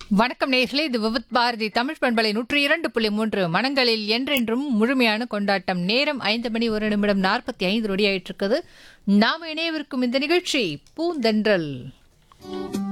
வணக்கம் நேயர்களே, இது விவித் பாரதி தமிழ் பண்பலை 102.3 மனங்களில் என்றென்றும் முழுமையான கொண்டாட்டம். நேரம் 5 மணி 1 நிமிடம் 45 நொடி ஆயிட்டு இருக்குது. நாம இணையவிருக்கும் இந்த நிகழ்ச்சி பூந்தென்றல்.